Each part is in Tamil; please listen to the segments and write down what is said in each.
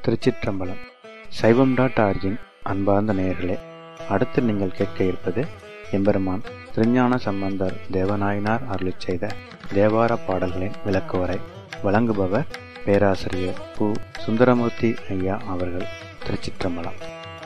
திருச்சிற்றம்பலம். சைவம்.org-இன் அன்பார்ந்த நேயர்களே, அடுத்து நீங்கள் கேட்க இருப்பது எம்பெருமான் திருஞான சம்பந்தர் தேவநாயனார் அருளிச் செய்த தேவார பாடல்களின் விளக்குவரை. வழங்குபவர் பேராசிரியர் பு. சுந்தரமூர்த்தி ஐயா அவர்கள். திருச்சிற்றம்பலம்.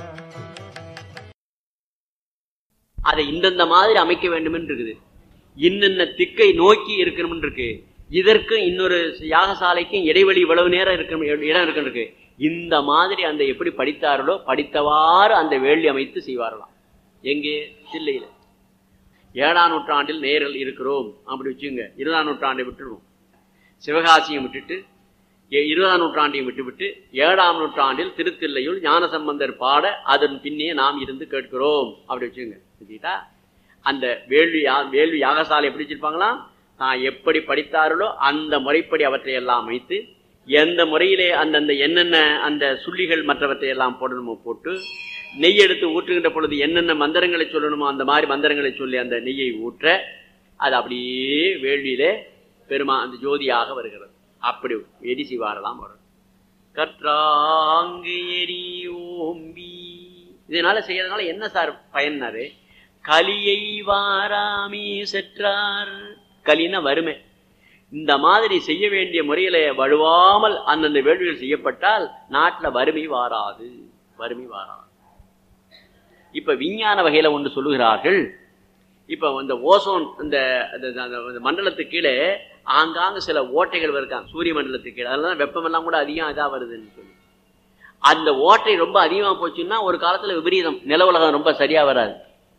அதை இந்தந்த மாதிரி அமைக்க வேண்டும் என்று இருக்குது. இன்னென்ன திக்கை நோக்கி இருக்கணும் இருக்கு. இதற்கும் இன்னொரு யாகசாலைக்கும் இடைவெளி இவ்வளவு நேரம் இடம் இருக்கு. இந்த மாதிரி அந்த எப்படி படித்தார்களோ படித்தவாறு அந்த வேள்வி அமைத்து செய்வார்களாம். எங்கே? தில்லையில. 7ஆம் நூற்றாண்டில் நேரில் இருக்கிறோம் அப்படி வச்சுங்க. 20ஆம் நூற்றாண்டை விட்டுருவோம். சிவகாசியை விட்டுட்டு 20ஆம் நூற்றாண்டையும் விட்டுவிட்டு 7ஆம் நூற்றாண்டில் திருத்தில்லையுள் ஞானசம்பந்தர் பாட அதன் பின்னே நாம் இருந்து கேட்கிறோம் அப்படி வச்சுங்க. அந்த வேள்வி யாகசாலை எப்படி வச்சிருப்பாங்களாம்? தான் எப்படி படித்தார்களோ அந்த முறைப்படி அவற்றை எல்லாம் அமைத்து, எந்த முறையிலே அந்தந்த என்னென்ன அந்த சுள்ளிகள் மற்றவற்றை எல்லாம் போடணுமோ போட்டு, நெய் எடுத்து ஊற்றுகின்ற பொழுது என்னென்ன மந்திரங்களை சொல்லணுமோ அந்த மாதிரி மந்திரங்களை சொல்லி அந்த நெய்யை ஊற்ற அது அப்படியே வேள்வியிலே அந்த ஜோதியாக வருகிறது. அப்படி எரி சிவாரெல்லாம் வரும். கற்றாங்கு எரி ஓம்பி. இதனால செய்யறதுனால என்ன சார் பயன்னாரு? கலியை வாராமே செற்றார். கலின்னா வறுமை. இந்த மாதிரி செய்ய வேண்டிய முறையில வழுவாமல் அந்தந்த வேள்விகள் செய்யப்பட்டால் நாட்டில் வறுமை வாராது. வறுமை வாராது. இப்ப விஞ்ஞான வகையில ஒன்று சொல்லுகிறார்கள். இப்ப இந்த ஓசோன் இந்த மண்டலத்துக்கு கீழே ஆங்காங்க சில ஓட்டைகள் இருக்காங்க. சூரிய மண்டலத்துக்கு கீழே அதெல்லாம் வெப்பமெல்லாம் கூட அதிகம் இதா வருதுன்னு சொல்லி, அந்த ஓட்டை ரொம்ப அதிகமா போச்சுன்னா ஒரு காலத்துல விபரீதம், நில உலகம் ரொம்ப சரியா வராது.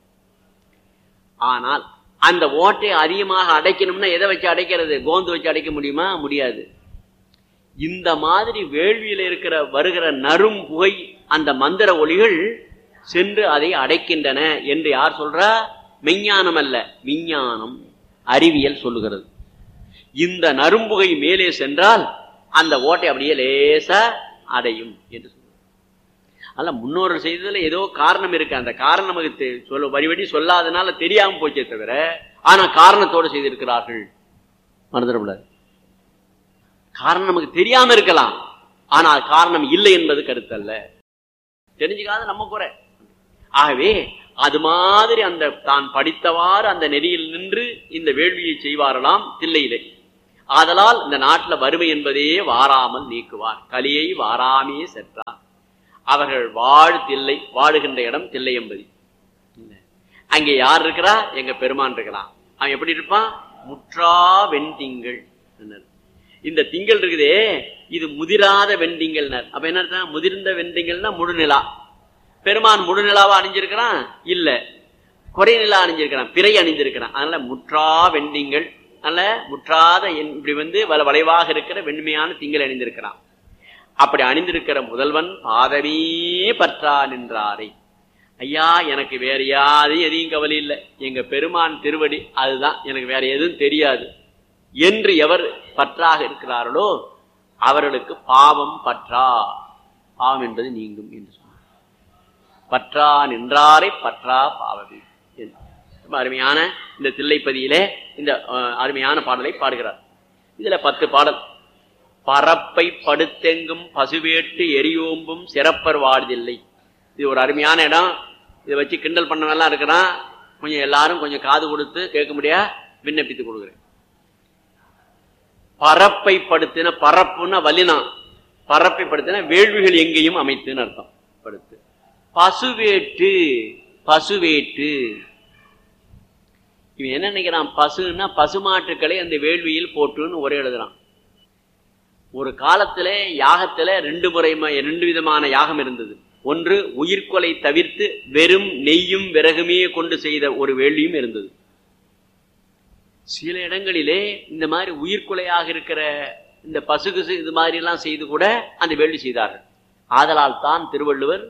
ஆனால் அந்த ஓட்டை அதிகமாக அடைக்கணும்னா எதை வச்சு அடைக்கிறது? கோந்து வச்சு அடைக்க முடியுமா? முடியாது. இந்த மாதிரி வேள்வியில் வருகிற நரும் புகை அந்த மந்திர ஒளிகள் சென்று அதை அடைக்கின்றன என்று யார் சொல்றா? மெஞ்ஞானம் அல்ல, விஞ்ஞானம், அறிவியல் சொல்லுகிறது. இந்த நரும்புகை மேலே சென்றால் அந்த ஓட்டை அப்படியே லேசா அடையும் என்று சொல்லுறது. அல்ல, முன்னோர்கள் செய்ததுல ஏதோ காரணம் இருக்கு. அந்த காரணம் நமக்கு வரி சொல்லாதனால தெரியாம போச்சே தவிர, ஆனா காரணத்தோடு செய்திருக்கிறார்கள். மறந்துடக்கூடாது. காரணம் நமக்கு தெரியாம இருக்கலாம், ஆனால் காரணம் இல்லை என்பது கருத்தல்ல. தெரிஞ்சுக்காத நம்ம குறை. ஆகவே அது மாதிரி அந்த தான் படித்தவாறு அந்த நெறியில் நின்று இந்த வேள்வியை செய்வாரலாம் தில்லையிலே. ஆதலால் இந்த நாட்டில் வறுமை என்பதே வாராமல் நீக்குவார். கலியை வாராமே சென்றார். அவர்கள் தில்லை, வாழுகின்ற இடம் தில்லையம்பதி. அங்கே யார் இருக்கிறா? எங்க பெருமான் இருக்கிறான். அவன் எப்படி இருப்பான்? முற்றா வெண்திங்கள். இந்த திங்கள் இருக்குதே, இது முதிராத வெண்திங்கள். அப்ப என்ன அர்த்தம்? முதிர்ந்த வெண்திங்கள்னா முழுநிலா. பெருமான் முழுநிலாவா அணிஞ்சிருக்கிறான்? இல்ல, குறை நிலா அணிஞ்சிருக்கிறான், பிறை அணிஞ்சிருக்கிறான். அதனால முற்றா வெண்திங்கள், அதனால முற்றாத இப்படி வளைவாக இருக்கிற வெண்மையான திங்கள் அணிந்திருக்கிறான். அப்படி அணிந்திருக்கிற முதல்வன் பாதமே பற்றா நின்றாரை. ஐயா, எனக்கு வேற எதையும் கவலை இல்லை, எங்க பெருமான் திருவடி அதுதான் எனக்கு, வேற எதுவும் தெரியாது என்று எவர் பற்றாக இருக்கிறார்களோ அவர்களுக்கு பாவம் பற்றா, பாவம் என்பது நீங்கும் என்று சொன்னார். பற்றா நின்றாரை பற்றா பாவமே. அருமையான இந்த தில்லைப்பதியிலே இந்த அருமையான பாடலை பாடுகிறார். இதுல 10 பாடல். பரப்பை படுத்தெங்கும் பசுவேட்டு எரியோம்பும் சிறப்பர் வாழ்தில்லை. இது ஒரு அருமையான இடம். இதை வச்சு கிண்டல் பண்ணவெல்லாம் இருக்கிறான். கொஞ்சம் எல்லாரும் கொஞ்சம் காது கொடுத்து கேட்க முடியா விண்ணப்பித்து கொடுக்குறேன். பரப்பை படுத்தின, பரப்புன்னா வலினா, பரப்பை படுத்தின வேள்விகள் எங்கேயும் அமைத்துன்னு அர்த்தம். படுத்து பசுவேட்டு, பசுவேட்டு. இவன் என்ன நினைக்கிறான்? பசுன்னா பசுமாட்டுக்களை அந்த வேள்வியில் போட்டுன்னு ஒரே எழுதுறான். ஒரு காலத்துல யாகத்துல 2 விதமான யாகம் இருந்தது. ஒன்று உயிர்கொலை தவிர்த்து வெறும் நெய்யும் விறகுமே கொண்டு செய்த ஒரு வேள்வியும் இருந்தது. சில இடங்களிலே இந்த மாதிரி உயிர்கொலையாக இருக்கிற இந்த பசுகுசு இது மாதிரி எல்லாம் செய்து கூட அந்த வேள்வி செய்தார்கள். ஆதலால் தான் திருவள்ளுவர்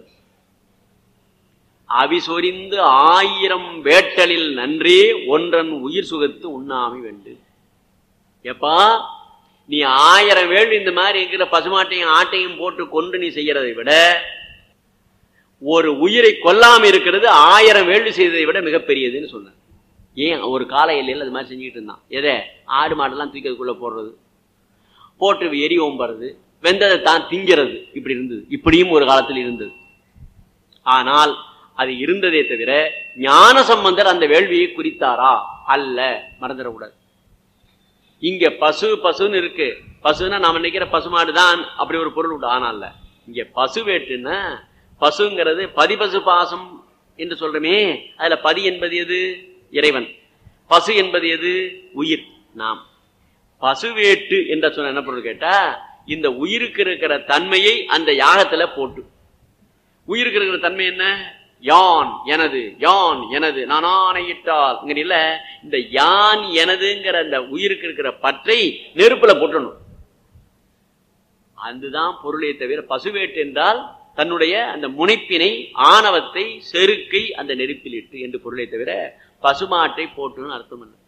அவிசொரிந்து 1000 வேட்டலில் நன்றே ஒன்றன் உயிர் சுகத்து உண்ணாமை வேண்டு. எப்பா, நீ 1000 வேள்வி இந்த மாதிரி இருக்கிற பசுமாட்டையும் ஆட்டையும் போட்டு கொண்டு நீ செய்யறதை விட ஒரு உயிரை கொல்லாம இருக்கிறது 1000 வேள்வி செய்ததை விட மிகப்பெரியதுன்னு சொன்ன. ஏன்? ஒரு கால எல்லையில் அது மாதிரி செஞ்சுக்கிட்டு இருந்தான். எதை? ஆடு மாடெல்லாம் தூக்கிறதுக்குள்ள போடுறது, போட்டு எரி ஓம்புறது, வெந்ததை தான் திங்கிறது. இப்படி இருந்தது. இப்படியும் ஒரு காலத்தில் இருந்தது. ஆனால் அது இருந்ததே தவிர ஞான சம்பந்தர் அந்த வேள்வியை குறித்தாரா? அல்ல, மறந்துடக்கூடாது. இங்க பசு பசுன்னு இருக்கு. பசுன்னா நாம நினைக்கிற பசுமாடு தான், அப்படி ஒரு பொருள் உண்டு. ஆனால் இங்க பசு வேட்டுன்னா பசுங்கிறது பதிபசு பாசம் என்று சொல்றமே, அதுல பதி என்பது எது? இறைவன். பசு என்பது எது? உயிர். நாம் பசுவேட்டு என்ற சொன்ன என்ன பொருள் கேட்டா, இந்த உயிருக்கு இருக்கிற தன்மையை அந்த யாகத்துல போட்டு. உயிருக்கு இருக்கிற தன்மை என்ன? யான் எனது, யான் எனது, நான் ஆணையிட்டால் இல்ல, இந்த யான் எனதுங்கிற அந்த உயிருக்கு இருக்கிற பற்றை நெருப்புல போட்டணும். அதுதான் பொருளை தவிர பசுவேட்டு என்றால் தன்னுடைய அந்த முனைப்பினை, ஆணவத்தை, செருக்கை அந்த நெருப்பில் இட்டு என்று பொருளை தவிர பசுமாட்டை போட்டுன்னு அர்த்தம் இல்லை.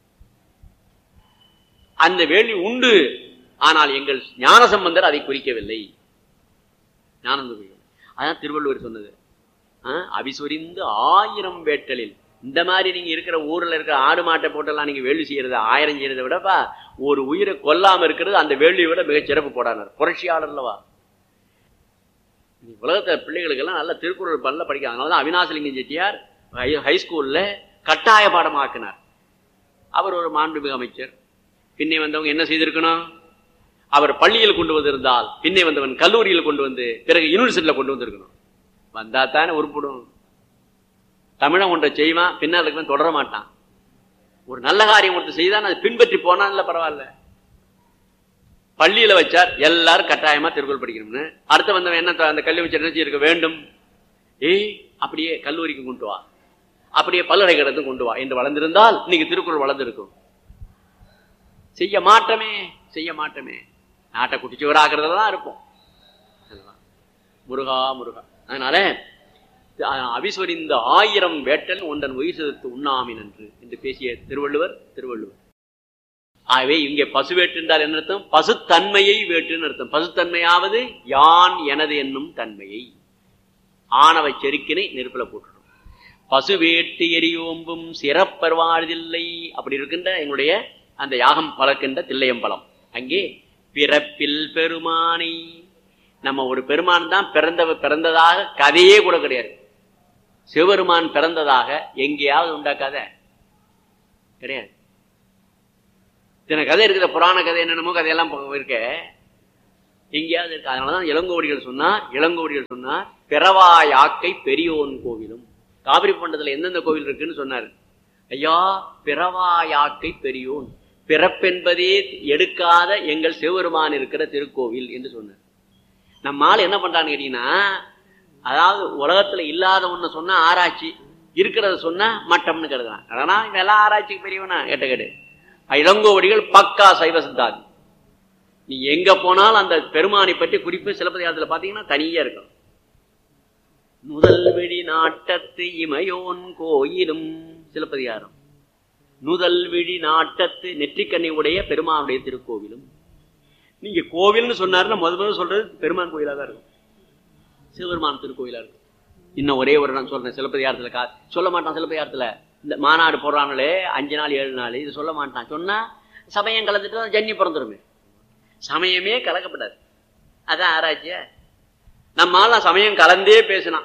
அந்த வேள்வி உண்டு. ஆனால் எங்கள் ஞான சம்பந்தர் அதை குறிக்கவில்லை. அதான் திருவள்ளுவர் சொன்னது, அவிசொரிந்து 1000 வேட்டலில். இந்த மாதிரி நீங்க இருக்கிற ஊர்ல இருக்கிற ஆடு மாட்டை போட்டெல்லாம் நீங்க வேள்வி செய்யறது 1000 செய்யறதை விடப்பா ஒரு உயிரை கொல்லாம இருக்கிறது அந்த வேள்வியை விட மிகச் சிறப்பு போடானார். புரட்சியாளர்லவா. உலகத்துல பிள்ளைகளுக்கெல்லாம் நல்ல திருக்குறள் பல்ல படிக்கிறாங்க. அதனாலதான் அவிநாசலிங்கம் செட்டியார் ஹைஸ்கூல்ல கட்டாய பாடமாக்கினார். அவர் ஒரு மாண்புமிகு அமைச்சர். பின்னே வந்தவங்க என்ன செய்திருக்கணும்? அவர் பள்ளியில் கொண்டு வந்திருந்தால் பின்னே வந்தவன் கல்லூரியில் கொண்டு வந்து பிறகு யூனிவர்சிட்டியில கொண்டு வந்திருக்கணும். வந்தா தானே உருப்படும். தமிழன் ஒன்றை செய்வான், பின்னால் தொடர மாட்டான். ஒரு நல்ல காரியம் ஒருத்தர் செய்தான் அதை பின்பற்றி போனான்ல பரவாயில்ல. பள்ளியில வச்சார், எல்லாரும் கட்டாயமா திருக்குறள் படிக்கணும்னு. அடுத்த வந்தவன் என்ன, அந்த கல்வி வச்சு என்ன செய்ய வேண்டும்? அப்படியே கல்லூரிக்கு கொண்டு வா, அப்படியே பல்கலைக்கழகத்துக்கு கொண்டு வா என்று வளர்ந்திருந்தால் இன்னைக்கு திருக்குறள் வளர்ந்திருக்கும். செய்ய மாட்டமே, செய்ய மாட்டமே. நாட்டை குட்டிச்சுவராகிறதுல தான் இருப்போம். முருகா முருகா. அதனால அவிசொரிந்த 1000 வேட்டல் ஒன்றன் உயிர் செலுத்து உண்ணாமின் என்று பேசிய திருவள்ளுவர். ஆகவே இங்கே பசுவேட்டு என்றால் என்ன அர்த்தம்? பசுத்தன்மையை வேட்டுன்னு அர்த்தம். பசுத்தன்மையாவது யான் எனது என்னும் தன்மையை, ஆணவ செருக்கினை நெருப்பில போட்டுடும். பசுவேட்டு எரியோம்பும் சிறப்பர்வாழ்தில்லை. அப்படி இருக்கின்ற எங்களுடைய அந்த யாகம் வளர்க்கின்ற தில்லையம்பலம். அங்கே பிறப்பில் பெருமானை, நம்ம ஒரு பெருமான் தான் பிறந்ததாக கதையே கூட கிடையாது. சிவபெருமான் பிறந்ததாக எங்கேயாவது உண்டா கதை? கிடையாது. இத்தனை கதை இருக்குது, புராண கதை என்னென்னமோ கதையெல்லாம் இருக்க, எங்கேயாவது இருக்கு. அதனாலதான் இளங்கோவடிகள் சொன்னார் பிறவா யாக்கை பெரியோன் கோவிலும். காவிரி பண்டத்துல எந்தெந்த கோவில் இருக்குன்னு சொன்னார். ஐயா, பிறவா யாக்கை பெரியோன், பிறப்பென்பதே எடுக்காத எங்கள் சிவபெருமான் இருக்கிற திருக்கோவில் என்று சொன்னார். நம்ம ஆள் என்ன பண்றான்னு கேட்டீங்கன்னா, அதாவது உலகத்துல இல்லாத ஒண்ணு சொன்னா ஆராய்ச்சி, இருக்கிறத சொன்னா மட்டம்னு கருதுறான். ஆனா இவெல்லாம் ஆராய்ச்சிக்கு பெரியவனா? கேட்ட இளங்கோவடிகள் பக்கா சைவ சித்தாந்தி. நீ எங்க போனாலும் அந்த பெருமானை பற்றி குறிப்பு சிலப்பதிகாரத்துல பாத்தீங்கன்னா தனியா இருக்கும். நுதல் விழி நாட்டத்து இமையோன் கோயிலும் சிலப்பதிகாரம். நுதல் விழி நாட்டத்து நெற்றிக்கண்ணி உடைய பெருமானுடைய திருக்கோவிலும். நீங்க கோவில்னு சொன்னாருன்னா முதல்ல சொல்றது பெருமான் கோயிலா தான் இருக்கும், சிவபெருமான் திருக்கோயிலா இருக்கும். இன்னும் ஒரே ஒரு நான் சொல்றேன், சிலப்பதிகாரத்துல சொல்ல மாட்டான். சிலப்பதிகாரத்துல இந்த மாநாடு போடுறாங்களே 5 நாள் 7 நாள், இது சொல்ல மாட்டான். சொன்னா சமயம் கலந்துட்டு ஜன்னி பிறந்துருமே. சமயமே கலக்கப்படாது. அதான் ஆராய்ச்சிய. நம்மளால சமயம் கலந்தே பேசினான்.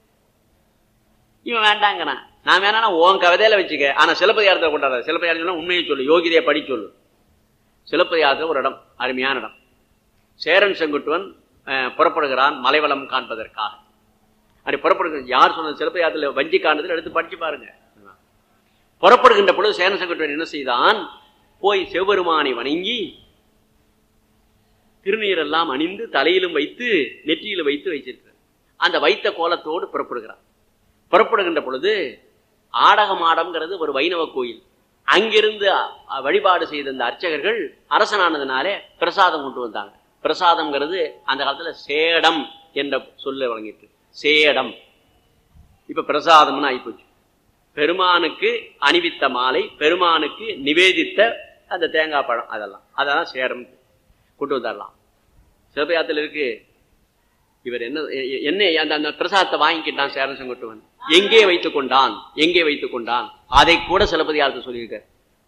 இவன் வேண்டாங்கிறான். நான் வேணா உன் கவிதையில வச்சுக்க, ஆனா சிலப்பதிகாரத்தை கொண்டாட. சிலப்பதிகாரம் உண்மையை சொல்லு, யோகிதையை படி சொல்லு. சிலப்பதிகாரத்தில் ஒரு இடம், அருமையான இடம். சேரன் செங்குட்டுவன் புறப்படுகிறான் மலைவளம் காண்பதற்காக. அப்படி புறப்படுகிற யார் சொன்ன? சிலப்பதிகாரத்தில் வஞ்சி காண்டத்தில் எடுத்து படிச்சு பாருங்க. புறப்படுகின்ற பொழுது சேரன் செங்குட்டுவன் என்ன செய்தான்? போய் சிவபெருமானை வணங்கி திருநீரெல்லாம் அணிந்து தலையிலும் வைத்து நெற்றியிலும் வைத்து வைத்திருக்கிறார். அந்த வைத்த கோலத்தோடு புறப்படுகிறார். புறப்படுகின்ற பொழுது ஆடகமாடம்ங்கிறது ஒரு வைணவ கோயில். அங்கிருந்து வழிபாடு செய்த அந்த அர்ச்சகர்கள் அரசனானதுனாலே பிரசாதம் கொண்டு வந்தாங்க. பிரசாதம்ங்கிறது அந்த காலத்துல சேடம் என்ற சொல்ல வழங்கிட்டு, சேடம் இப்ப பிரசாதம்னு ஆயிப்போச்சு. பெருமானுக்கு அணிவித்த மாலை, பெருமானுக்கு நிவேதித்த அந்த தேங்காய் பழம், அதெல்லாம் சேடம் கொண்டு வந்துடலாம். சிவபதிகாரத்தில் இருக்கு. இவர் என்ன அந்த பிரசாதத்தை வாங்கிக்கிட்டான் சேரன் செங்குட்டுவன். எங்கே வைத்துக் கொண்டான் அதை கூட சிலப்பதிகாரத்தை சொல்லியிருக்க.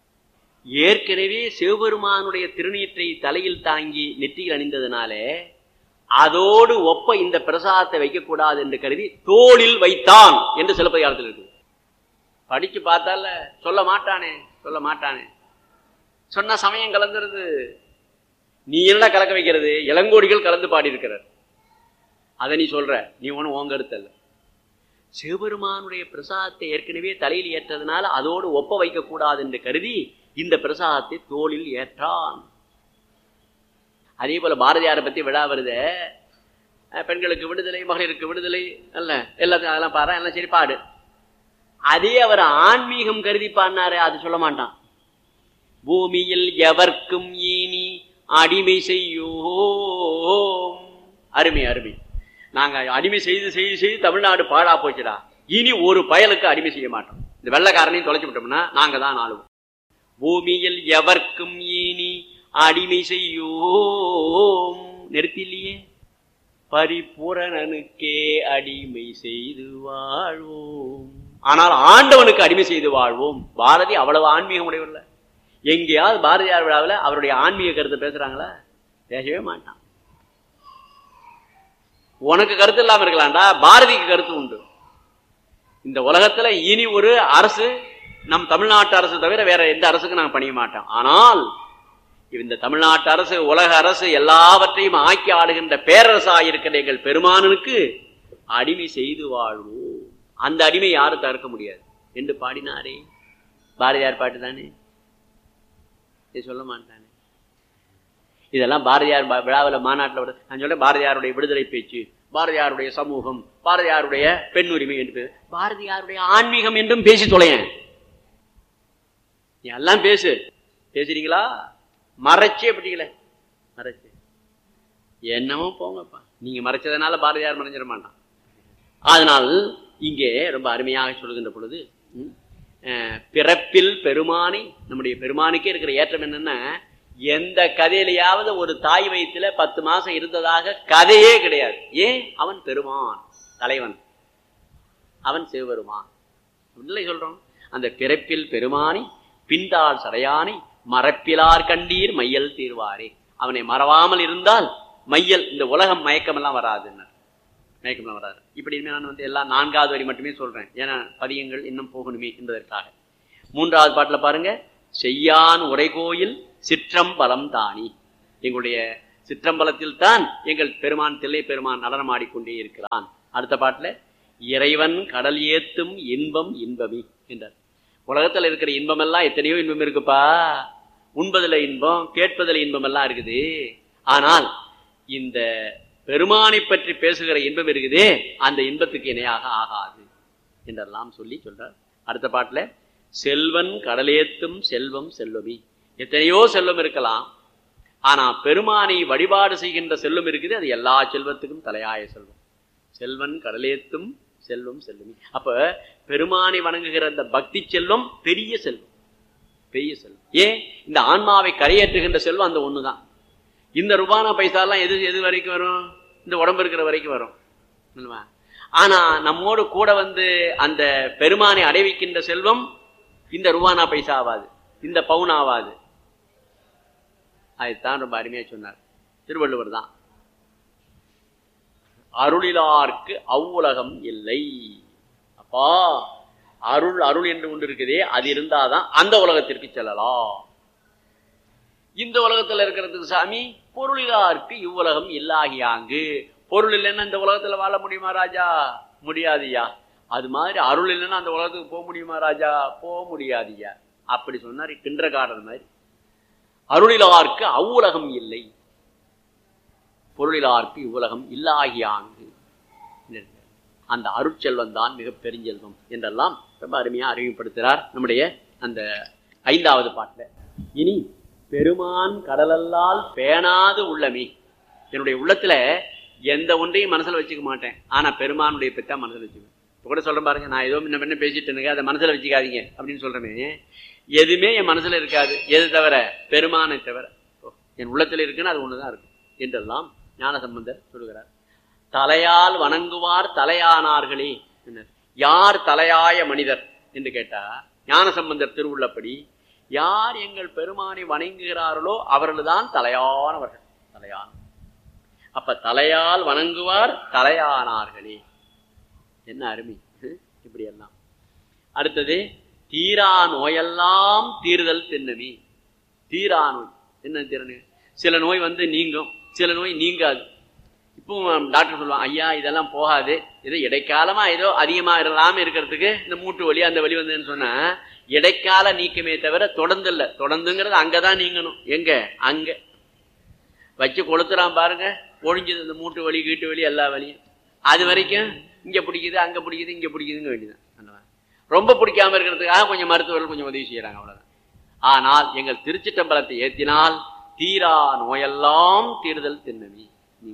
ஏற்கனவே சிவபெருமானுடைய திருநீற்றை தலையில் தாங்கி நெற்றியில் அணிந்ததுனாலே அதோடு ஒப்ப இந்த பிரசாதத்தை வைக்கக்கூடாது என்று கருதி தோளில் வைத்தான் என்று சிலப்பதிகாரத்தில் இருக்கு. படிச்சு பார்த்தால சொல்ல மாட்டானே சொன்ன சமயம் கலந்துருது. நீ என்ன கலக்க வைக்கிறது? இளங்கோடிகள் கலந்து பாடி இருக்கிறார். அதை நீ சொல்ற, நீ ஒன்னும் உன் கருத்து அல்ல. சிவபெருமானுடைய பிரசாதத்தை ஏற்கனவே தலையில் ஏற்றதுனால அதோடு ஒப்ப வைக்க கூடாது என்று கருதி இந்த பிரசாதத்தை தோளில் ஏற்றான். அதே போல பாரதியாரை பத்தி விழா வருது. பெண்களுக்கு விடுதலை, மகளிருக்கு விடுதலை, அல்ல எல்லாத்தையும் அதெல்லாம் பாரு, எல்லாம் சரி பாடு. அதே அவர் ஆன்மீகம் கருதி பாடினாரு, அது சொல்ல மாட்டான். பூமியில் எவர்க்கும் ஈனி அடிமை செய்யோம். அருமை அருமை. நாங்க அடிமை செய்து செய்து செய்து தமிழ்நாடு பாழா போச்சுடா. இனி ஒரு பயலுக்கு அடிமை செய்ய மாட்டோம். இந்த வெள்ளைக்காரனையும் தொலைச்சு விட்டோம்னா நாங்க தான் ஆளுவோம். பூமியில் எவர்க்கும் ஈனி அடிமை செய்யோம். நிறுத்திலேயே பரிபூரணனுக்கே அடிமை செய்து வாழ்வோம். ஆனால் ஆண்டவனுக்கு அடிமை செய்து வாழ்வோம். பாரதி அவ்வளவு ஆன்மீகம் உடையவர்ல. எங்கேயாவது பாரதியார் விழாவில் அவருடைய ஆன்மீக கருத்தை பேசுறாங்களா? பேசவே மாட்டான். உனக்கு கருத்து இல்லாம இருக்கலாம்டா, பாரதிக்கு கருத்து உண்டு. இந்த உலகத்துல இனி ஒரு அரசு நம் தமிழ்நாட்டு அரசு தவிர வேற எந்த அரசுக்கும் நாங்க பணிய மாட்டோம். ஆனால் இந்த தமிழ்நாட்டு அரசு, உலக அரசு எல்லாவற்றையும் ஆக்கி ஆடுகின்ற பேரரசாக இருக்கிற எங்கள் பெருமானனுக்கு அடிமை செய்து வாழ்வோம். அந்த அடிமை யாரும் தடுக்க முடியாது என்று பாடினாரே. பாரதியார் பாட்டு தானே, சொல்ல மாட்டானே. இதெல்லாம் பாரதியார் விழாவில் மாநாட்டில் வருது. நான் சொல்றேன், பாரதியாருடைய விடுதலை பேச்சு, பாரதியாருடைய சமூகம், பாரதியாருடைய பெண் உரிமை என்று, பாரதியாருடைய ஆன்மீகம் என்றும் பேசி தொலையேன். எல்லாம் பேசுறீங்களா? மறைச்சே பிடிக்கல, மறைச்சு என்னமோ போங்கப்பா. நீங்க மறைச்சதுனால பாரதியார் மறைஞ்சிட மாட்டான். அதனால் இங்கே ரொம்ப அருமையாக சொல்லுகின்ற பொழுது, பிறப்பில் பெருமானை, நம்முடைய பெருமானுக்கே இருக்கிற ஏற்றம் என்னன்னா, எந்த கதையிலையாவது ஒரு தாய் வயிற்றுல 10 மாசம் இருந்ததாக கதையே கிடையாது. ஏன்? அவன் பெருமான், தலைவன், அவன் சிவபெருமான் இல்லை சொல்றோம். அந்த பிறப்பில் பெருமானை பின்தாள் சடையானை மறப்பிலார் கண்டீர் மையல் தீர்வாரே. அவனை மறவாமல் இருந்தால் மையல், இந்த உலகம் மயக்கமெல்லாம் வராது, மயக்கமெல்லாம் வராது. இப்படி நான் எல்லாம் 4வது வரி மட்டுமே சொல்றேன், ஏன்னா பதியங்கள் இன்னும் போகணுமே என்பதற்காக. 3வது பாட்டுல பாருங்க, செய்யான் உரைகோயில் சிற்றம்பலம் தானி. எங்களுடைய சிற்றம்பலத்தில் தான் எங்கள் பெருமான், தில்லை பெருமான் நடனம் ஆடிக்கொண்டே இருக்கிறான். அடுத்த பாட்டுல இறைவன் கடல் ஏத்தும் இன்பம் இன்பமி என்றார். உலகத்துல இருக்கிற இன்பம் எல்லாம் எத்தனையோ இன்பம் இருக்குப்பா. உண்பதில் இன்பம், கேட்பதில் இன்பம் எல்லாம் இருக்குது. ஆனால் இந்த பெருமானை பற்றி பேசுகிற இன்பம் இருக்குதே, அந்த இன்பத்துக்கு இணையாக ஆகாது என்றெல்லாம் சொல்லி சொல்றார். அடுத்த பாட்டுல செல்வன் கடலேத்தும் செல்வம் செல்வமி. எத்தனையோ செல்வம் இருக்கலாம், ஆனா பெருமானை வழிபாடு செய்கின்ற செல்வம் இருக்குது, அது எல்லா செல்வத்துக்கும் தலையாய செல்வம். செல்வன் கடலேத்தும் செல்வம் செல்வமி. அப்ப பெருமானை வணங்குகிற அந்த பக்தி செல்வம் பெரிய செல்வம், பெரிய செல்வம். ஏன்? இந்த ஆன்மாவை கரையேற்றுகின்ற செல்வம் அந்த ஒண்ணுதான். இந்த ரூபானா பைசா எல்லாம் எது வரைக்கும் வரும்? இந்த உடம்பு இருக்கிற வரைக்கும் வரும். ஆனா நம்மோடு கூட அந்த பெருமானை அடைவிக்கின்ற செல்வம் இந்த ரூபானா பைசா ஆவாது, இந்த பவுன் ஆவாது. அதுதான் ரொம்ப அருமையா சொன்னார் திருவள்ளுவர் தான். அருளிலார்க்கு அவ்வுலகம் இல்லை. அப்பா, அருள் அருள் என்று ஒன்று இருக்குதே, அது இருந்தாதான் அந்த உலகத்திற்கு செல்லலாம். இந்த உலகத்துல இருக்கிறதுக்கு சாமி பொருளிலார்க்கு இவ்வுலகம் இல்லாகியாங்கு. பொருள் இல்லைன்னா இந்த உலகத்துல வாழ முடியுமா ராஜா? முடியாதுயா. அது மாதிரி அருள் இல்லைன்னா அந்த உலகத்துக்கு போக முடியுமா ராஜா? போக முடியாதுயா. அப்படி சொன்னார் கிண்டகாரன் மாதிரி. அருளிலார்க்கு அவ்வுலகம் இல்லை, பொருளிலார்க்கு இவ்வுலகம் இல்லாகியாங்கு. அந்த அருட்செல்வம் தான் மிக பெருஞ்செல்வம் என்றெல்லாம் ரொம்ப அருமையா அறிமுகப்படுத்துகிறார் நம்முடைய அந்த 5வது பாட்டுல. இனி பெருமான் கடலல்லால் பேணாது உள்ளமே. என்னுடைய உள்ளத்துல எந்த ஒன்றையும் மனசுல வச்சுக்க மாட்டேன், ஆனா பெருமானுடைய பெற்றா மனசுல வச்சுக்குவேன். இப்ப கூட சொல்றேன் பாருங்க, நான் ஏதோ முன்ன பேசிட்டு அதை மனசுல வச்சுக்காதீங்க அப்படின்னு சொல்றேன். எதுவுமே என் மனசுல இருக்காது, எது தவிர? பெருமானை தவிர. என் உள்ளத்துல இருக்குன்னு அது ஒண்ணுதான் இருக்கும் என்றெல்லாம் ஞானசம்பந்தர் சொல்லுகிறார். தலையால் வணங்குவார் தலையானார்களே. யார் தலையாய மனிதர் என்று கேட்டா, ஞானசம்பந்தர் திருவுள்ளப்படி யார் எங்கள் பெருமானை வணங்குகிறார்களோ அவர்கள் தான் தலையானவர்கள். தலையான அப்ப தலையால் வணங்குவார் தலையானார்களே. என்ன அருமை இப்படி எல்லாம். அடுத்தது தீரா நோயெல்லாம் தீர்தல் திண்ணமே. தீரா நோய் என்ன திறனு? சில நோய் நீங்கும், சில நோய் நீங்காது. இப்போ டாக்டர் சொல்லுவாங்க, ஐயா இதெல்லாம் போகாது, ஏதோ இடைக்காலமா ஏதோ அதிகமா இல்லாம இருக்கிறதுக்கு இந்த மூட்டு வலி அந்த வலி வந்ததுன்னு சொன்னா இடைக்கால நீக்கமே தவிர தொடர்ந்து இல்ல. தொடர்ந்துங்கிறது அங்கதான் நீங்கணும். எங்க? அங்க வச்சு கொளுத்துறான் பாருங்க, ஒழிஞ்சது இந்த மூட்டு வலி கீட்டு வலி எல்லா வலியும். அது வரைக்கும் இங்க பிடிக்குது அங்க பிடிக்குது இங்க பிடிக்குதுங்க வேண்டியதான். ரொம்ப பிடிக்காம இருக்கிறதுக்காக கொஞ்சம் மருத்துவர்கள் கொஞ்சம் உதவி செய்யறாங்க, அவ்வளவுதான். ஆனால் எங்கள் திருச்சிற்றம்பலத்தை ஏத்தினால் தீரா நோயெல்லாம் தீர்தல் திண்ணமே.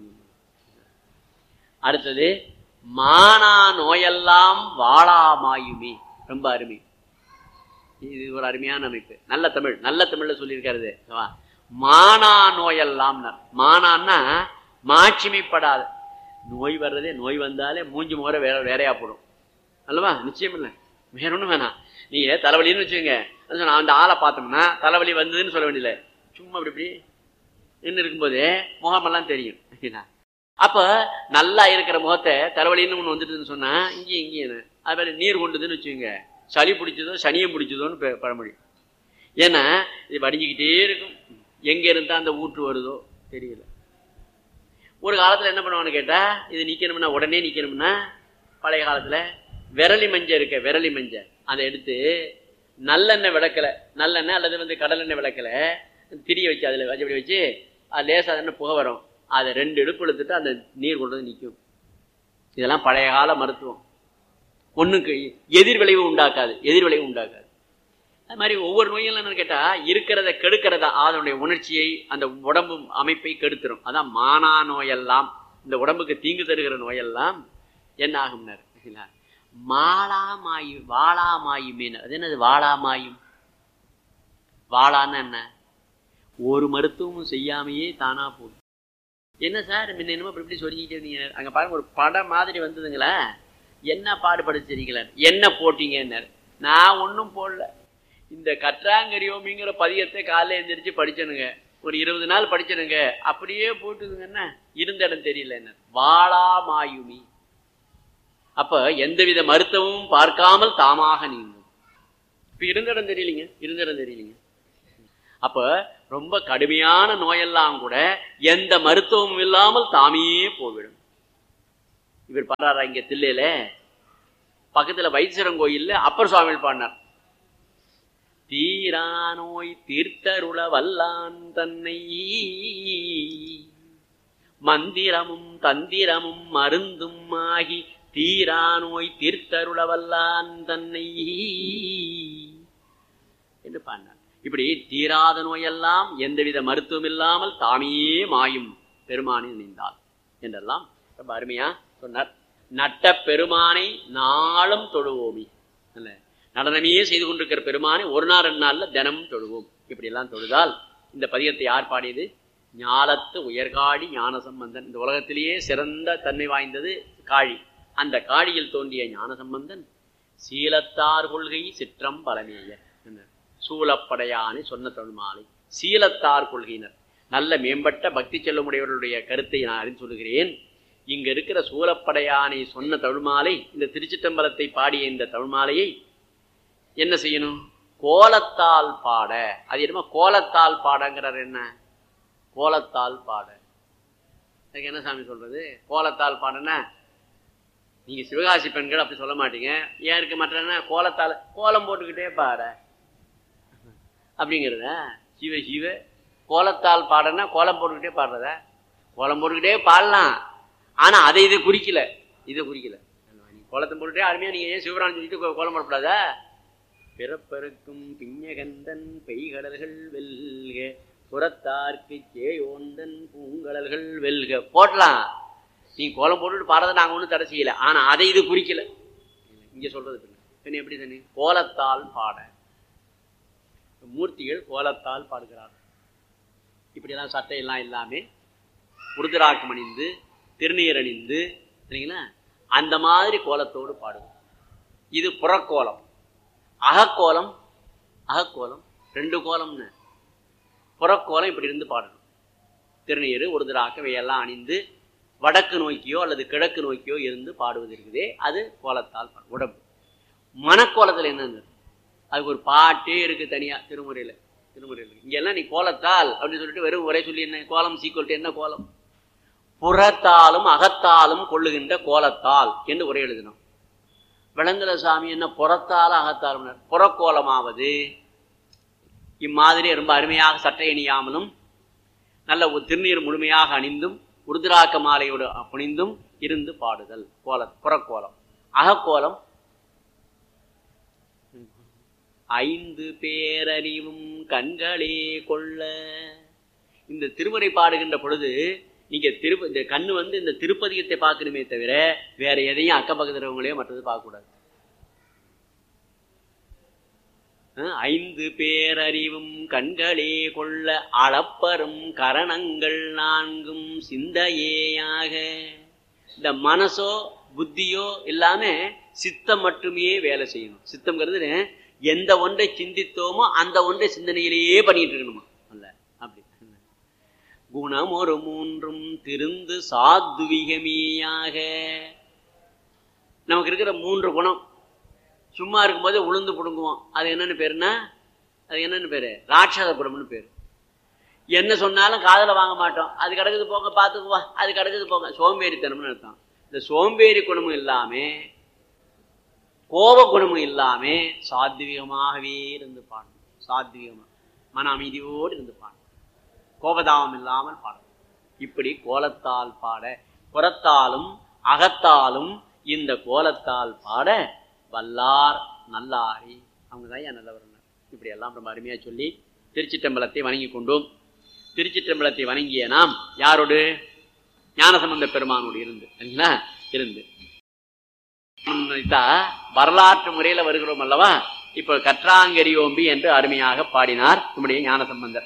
அடுத்தது மானா நோயெல்லாம் வாழாமாயுமே. ரொம்ப அருமை. இது ஒரு அருமையான அமைப்பு. நல்ல தமிழ், நல்ல தமிழ்ல சொல்லியிருக்காரு. மானா நோயெல்லாம். மானான்னா மாட்சிமைப்படாத நோய் வர்றதே. நோய் வந்தாலே மூஞ்சி முகர வேறையா போடும் அல்லவா? நிச்சயம் இல்லை, வேற ஒண்ணும் வேணாம். நீங்க தலைவலின்னு வச்சுக்கோங்க, அந்த ஆளை பார்த்தோம்னா தலைவலி வந்ததுன்னு சொல்ல வேண்டியதில்லை. சும்மா அப்படி இப்படி நின்று இருக்கும்போதே முகமெல்லாம் தெரியும். அப்ப நல்லா இருக்கிற முகத்தை தலைவலின்னு ஒண்ணு வந்துட்டுன்னு சொன்னா இங்கேயும் இங்கேயும் அது மாதிரி நீர் கொண்டுதுன்னு வச்சுக்கோங்க, சளி பிடிச்சதோ சனியம் பிடிச்சதோன்னு பழமொழி. ஏன்னா இது வடிஞ்சுக்கிட்டே இருக்கும். எங்க இருந்தா அந்த ஊற்று வருதோ தெரியல. ஒரு காலத்துல என்ன பண்ணுவான்னு கேட்டா, இது நிக்கணும்னா உடனே நிக்கணும்னா பழைய காலத்துல விரலி மஞ்சள் இருக்க, விரலி மஞ்சள் அதை எடுத்து நல்லெண்ணெய் விளக்கல, நல்லெண்ணெய் அல்லது கடலெண்ணெய் விளக்கல திரிய வச்சு அதுல அப்படி வச்சு அது லேசா என்ன புகை வரும், அதை 2 இடுப்பு எடுத்துட்டு அந்த நீர் கொண்டு வந்து நிற்கும். இதெல்லாம் பழைய கால மருத்துவம். ஒண்ணுக்கு எதிர்விளைவு உண்டாக்காது, எதிர்விளைவு உண்டாக்காது. அது மாதிரி ஒவ்வொரு நோயும் என்னன்னு கேட்டா இருக்கிறத கெடுக்கிறதா, அதனுடைய உணர்ச்சியை அந்த உடம்பு அமைப்பை கெடுத்துரும். அதான் மானா நோயெல்லாம், இந்த உடம்புக்கு தீங்கு தருகிற நோயெல்லாம் என்ன ஆகும்னாரு. மாளாமாயு வாளாமாயுமே. அது என்னது வாளாமாயும்? வாளான்னு என்ன? ஒரு மருத்துவமும் செய்யாமையே தானா போடும். என்ன சார் முன்ன என்னமோ இப்படி சொல்லிக்கிட்டே இருந்தீங்க, அங்க பாருங்க ஒரு படம் மாதிரி வந்ததுங்களா, என்ன பாடுபடுத்துறீங்களா, என்ன போட்டீங்க? நான் ஒன்னும் போடல. இந்த கற்றாங்கரியோமிங்கிற பதியத்தை காலைல எழுந்திரிச்சு படிச்சனுங்க, ஒரு 20 நாள் படிச்சனுங்க, அப்படியே போட்டுதுங்க. என்ன இருந்த இடம் தெரியல. என்ன வாளாமாயுமி. அப்ப எந்தவித மருத்துவமும் பார்க்காமல் தாமாக நீங்கும். இப்ப இருந்த இடம் தெரியலீங்க, இருந்த இடம் தெரியலீங்க. அப்ப ரொம்ப கடுமையான நோயெல்லாம் கூட எந்த மருத்துவமும் இல்லாமல் தாமே போய்விடும். இவர் பாடுறாரா இங்க தில்லையில பக்கத்துல வைத்தீஸ்வரன் கோயில்ல அப்பர் சுவாமிகள் பாடினார். தீரா நோய் தீர்த்தருள வல்லான் தன்னை மந்திரமும் தந்திரமும் மருந்தும் ஆகி தீரா நோய் தீர்த்தருள வல்லான் தன்னை என்று பாடினார். இப்படி தீராத நோயெல்லாம் எந்தவித மருத்துவம் இல்லாமல் தாமே மாயும் பெருமானை நினைந்தால் என்றெல்லாம் ரொம்ப அருமையா சொன்னார். நட்ட பெருமானை நாளும் தொழுவோமி. நடனமே செய்து கொண்டிருக்கிற பெருமானை ஒரு நாள் 2 நாள்ல தினமும் தொழுவோம். இப்படி எல்லாம் தொழுதால் இந்த பதிகத்தை யார் பாடியது? ஞாலத்து உயர்காழி ஞானசம்பந்தன். இந்த உலகத்திலேயே சிறந்த தன்மை வாய்ந்தது காழி. அந்த காழியில் தோன்றிய ஞானசம்பந்தன் சீலத்தார் கொள்கை சிற்றம் பலமேய சூலப்படையானை சொன்ன தொழுமாலை. சீலத்தார் கொள்கையினர் நல்ல மேம்பட்ட பக்தி செல்லுமுடையவர்களுடைய கருத்தை நான் அறிந்து சொல்லுகிறேன். இங்க இருக்கிற சூலப்படையானை சொன்ன தொழுமாலை, இந்த திருச்சிற்றம்பலத்தை பாடிய இந்த தொழுமாலையை என்ன செய்யணும்? கோலத்தால் பாட. அது என்னமோ கோலத்தால் பாடங்கிறார். என்ன கோலத்தால் பாட? அதுக்கு என்ன சாமி சொல்றது? கோலத்தால் பாடனா நீங்க சிவகாசி பெண்கள் அப்படி சொல்ல மாட்டீங்க. ஏன் இருக்க மாட்டேன்னா கோலத்தால் கோலம் போட்டுக்கிட்டே பாட அப்படிங்கிறத. சிவ சிவ கோலத்தால் பாடனா கோலம் போட்டுக்கிட்டே பாடுறத. கோலம் போட்டுக்கிட்டே பாடலாம், ஆனா அதை இதை குறிக்கல, இதை குறிக்கல. கோலத்தை போட்டுட்டே அருமையா நீங்க ஏன் சிவரான் சொல்லிட்டு கோலம் போடக்கூடாதா? பிறப்பருக்கும் பிஞ்சகந்தன் பெய்கடல்கள் வெல்க புறத்தார்க்கு சேயோந்தன் பூங்கடல்கள் வெல்க போட்டலாம். நீ கோலம் போட்டுட்டு பாடுறதை நாங்க ஒன்றும் தடை செய்யல, ஆனா அதை இது குறிக்கல. இங்க சொல்றது பின்ன எப்படி தானே கோலத்தால் பாட. மூர்த்திகள் கோலத்தால் பாடுகிறார். இப்படியெல்லாம் சட்டையெல்லாம் எல்லாமே உருதிராக்கம் அணிந்து திருநீர் அணிந்து சரிங்களா, அந்த மாதிரி கோலத்தோடு பாடுவோம். இது புறக்கோலம். அகக்கோலம், அகக்கோலம் 2 கோலம்னு. புறக்கோலம் இப்படி இருந்து பாடணும். திருநீர் உருதுராக்கம் இவையெல்லாம் அணிந்து வடக்கு நோக்கியோ அல்லது கிழக்கு நோக்கியோ இருந்து பாடுவது இருக்குதே, அது கோலத்தால் உடம்பு. மனக்கோலத்தில் என்னன்னு அதுக்கு ஒரு பாட்டே இருக்கு தனியா திருமுறையில. இங்கெல்லாம் நீ கோலத்தால் அப்படின்னு சொல்லிட்டு வெறும் ஒரே சொல்லி என்ன கோலம் சீக்கிரம் என்ன கோலம், புறத்தாலும் அகத்தாலும் கொள்ளுகின்ற கோலத்தால் என்று உரை எழுதினோம். விளங்கல சாமி என்ன புறத்தால் அகத்தாலும், புறக்கோலமாவது இம்மாதிரி ரொம்ப அருமையாக சட்டை அணியாமலும் நல்ல ஒரு திருநீர் முழுமையாக அணிந்தும் உருதிராக்க மாலையோடு புனிந்தும் இருந்து பாடுதல் புறக்கோலம். அகக்கோலம் ஐந்து பேரறிவும் கண்களே கொள்ள. இந்த திருமுறை பாடுகின்ற பொழுது நீங்க இந்த கண்ணு இந்த திருப்பதிகத்தை பார்க்கணுமே தவிர வேற எதையும் அக்க பக்கத்துறவங்களையோ மற்றது பார்க்கக்கூடாது. ஐந்து பேரறிவும் கண்களே கொள்ள அளப்பரும் கரணங்கள் நான்கும் சிந்தையேயாக. இந்த மனசோ புத்தியோ எல்லாமே சித்தம் மட்டுமே வேலை செய்யணும். சித்தம்ங்கிறது எந்த ஒன்றை சிந்தித்தோமோ அந்த ஒன்றை சிந்தனையிலேயே பண்ணிட்டு இருக்கணுமா அல்ல. அப்படி குணம் ஒரு மூன்றும் திருந்து சாத்விகமேயாக. நமக்கு இருக்கிற 3 குணம் சும்மா இருக்கும்போது உளுந்து புடுங்குவோம். அது என்னன்னு பேருன்னா அது என்னன்னு பேரு ராட்சத குணம்னு பேரு. என்ன சொன்னாலும் காதல வாங்க மாட்டோம். அது கிடக்குது போங்க பார்த்துக்குவா, அது கிடக்குது போங்க, சோம்பேறித்தனம்னு அர்த்தம். இந்த சோம்பேறி குணமும் இல்லாம கோப குணமும் இல்லாம சாத்வீகமாகவே இருந்து பாடணும். சாத்வீகமா மன அமைதியோடு இருந்து பாடணும். கோபதாபம் இல்லாமல் பாடணும். இப்படி கோலத்தால் பாட புறத்தாலும் அகத்தாலும் இந்த கோலத்தால் பாட வல்லார் நல்லாரி அவங்கதான் ஏன் நல்லவர். இப்படி எல்லாம் ரொம்ப அருமையா சொல்லி திருச்சிற்றம்பலத்தை வணங்கி கொண்டோம். திருச்சிற்றம்பலத்தை வணங்கிய நாம் யாரோடு? ஞானசம்பந்த பெருமானோடு இருந்து வரலாற்று முறையில வருகிறோம் அல்லவா. இப்ப கற்றாங்கரியோம்பி என்று அருமையாக பாடினார் நம்முடைய ஞானசம்பந்தர்.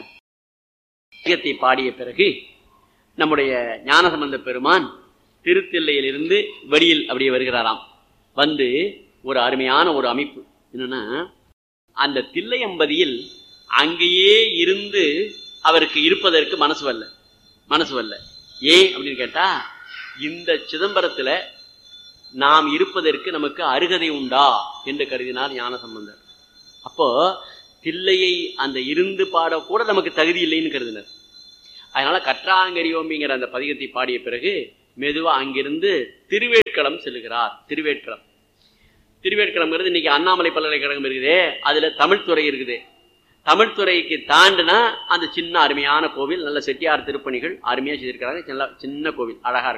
பாடிய பிறகு நம்முடைய ஞானசம்பந்த பெருமான் திருத்தில்லையிலிருந்து வெளியில் அப்படியே வருகிறாராம். வந்து ஒரு அருமையான ஒரு அமைப்பு என்னன்னா, அந்த தில்லையம்பதியில் அங்கேயே இருந்து அவருக்கு இருப்பதற்கு மனசு வரல. ஏன் அப்படின்னு கேட்டா, இந்த சிதம்பரத்துல நாம் இருப்பதற்கு நமக்கு அருகதை உண்டா என்று கருதினார் ஞானசம்பந்தர். அப்போ தில்லையை அந்த இருந்து பாடக்கூட நமக்கு தகுதி இல்லைன்னு கருதினர். அதனால கற்றாங்கரியோம்பிங்கிற அந்த பதிகத்தை பாடிய பிறகு மெதுவா அங்கிருந்து திருவேட்களம் செல்லுகிறார். திருவேட்களம்ங்கிறது இன்னைக்கு அண்ணாமலை பல்கலைக்கழகம் இருக்குதே, அதுல தமிழ்துறை இருக்குது. தமிழ்துறைக்கு தாண்டினா அந்த சின்ன அருமையான கோவில், நல்ல செட்டியார் திருப்பணிகள் அருமையா செய்திருக்கிறாங்க. சின்ன கோவில், அழகா இருக்கு.